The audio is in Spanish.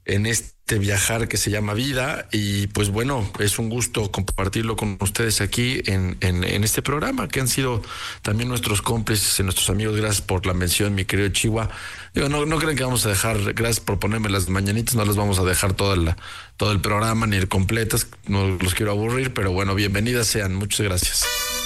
en este viajar que se llama vida. Y pues bueno, es un gusto compartirlo con ustedes aquí en este programa, que han sido también nuestros cómplices y nuestros amigos. Gracias por la mención, mi querido Chihuahua. Digo, no creen que vamos a dejar, gracias por ponerme las mañanitas, no las vamos a dejar todo el programa ni completas, no los quiero aburrir, pero bueno, bienvenidas sean, muchas gracias.